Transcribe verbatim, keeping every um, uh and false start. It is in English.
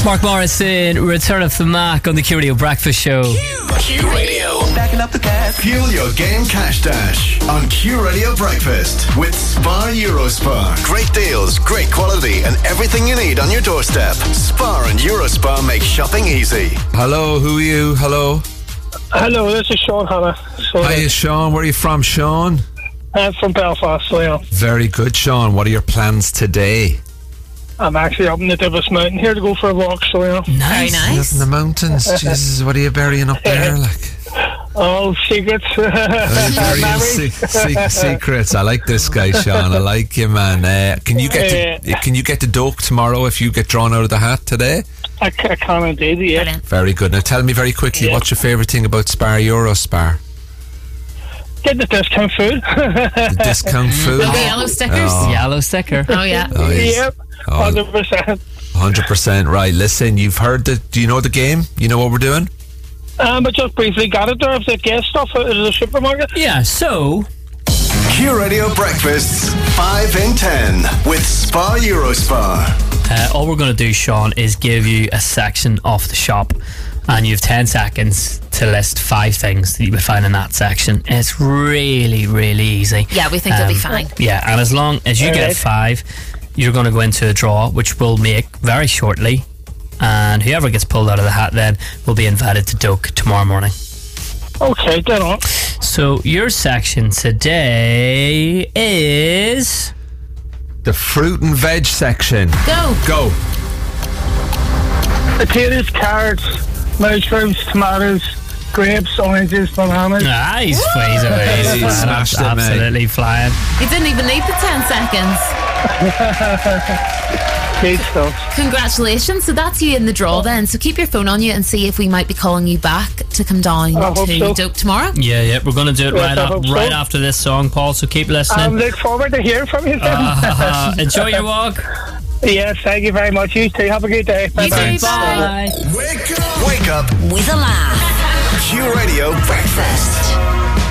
Mark Morrison, Return of the Mac on the Q Radio Breakfast Show. Q Radio. Backing up the cash. Fuel your game cash dash on Q Radio Breakfast with Spar Eurospar. Great deals, great quality, and everything you need on your doorstep. Spar and Eurospar make shopping easy. Hello, who are you? Hello. Hello, this is Sean Hanna. So, Hiya, Sean. Where are you from, Sean? I'm from Belfast, so yeah. Very good, Sean. What are your plans today? I'm actually up in the Divis Mountain here to go for a walk, so yeah. Nice. Very nice. Up in the mountains. Jesus, what are you burying up there? Like, all secrets. uh, burying se- se- secrets. I like this guy, Sean. I like you, man. Uh, can you get to, can you get to Doak tomorrow if you get drawn out of the hat today? I, I can indeed, yeah. Brilliant. Very good. Now tell me very quickly, yeah. What's your favourite thing about Spar Eurospar? Get the discount food. The discount food. The yellow stickers. Oh. Yellow sticker. Oh yeah. Oh, yes. Yep. Oh, one hundred percent. one hundred percent. Right. Listen, you've heard the. Do you know the game? You know what we're doing? Um, I just briefly got it there. If they get stuff out of the supermarket. Yeah. So. Q Radio Breakfasts five in ten with Spar Eurospar. Uh, all we're going to do, Sean, is give you a section off the shop, and you have ten seconds to list five things that you would find in that section. It's really, really easy. Yeah, we think um, it'll be fine. Yeah, and as long as you All get right. five, you're going to go into a draw, which we'll make very shortly, and whoever gets pulled out of the hat then will be invited to Doak tomorrow morning. Okay, get on. So your section today is The fruit and veg section. Go. Go. Potatoes, carrots, mushrooms, tomatoes, grapes, oranges, bananas. Ah, he's, he's, he's, He he's smashed it, mate. absolutely flying. You didn't even need the ten seconds. Great stuff. Congratulations. So that's you in the draw then. So keep your phone on you and see if we might be calling you back to come down I hope to so. Doak tomorrow. Yeah, yeah, we're going to do it Yes, right, I up, hope so. right after this song, Paul, so keep listening. I look forward to hearing from you then. Uh, enjoy your walk. Yes, thank you very much. You too. Have a good day. You Bye-bye. too. Bye. Wake up. Wake up With a laugh. Q Radio Breakfast.